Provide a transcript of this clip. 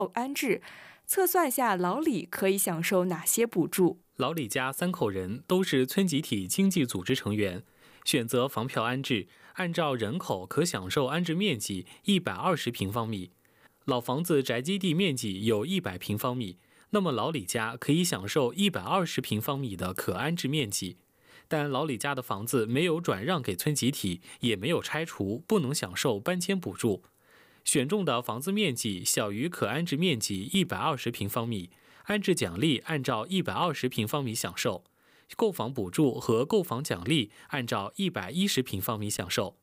安置，测算下老李可以享受哪些补助。 老李家3口人都是村集体经济组织成员，选择房票安置，按照人口可享受安置面积120平方米。老房子宅基地面积有100平方米，那么老李家可以享受120平方米的可安置面积。但老李家的房子没有转让给村集体，也没有拆除，不能享受搬迁补助。选中的房子面积小于可安置面积120平方米，安置奖励按照120平方米享受，购房补助和购房奖励按照110平方米享受。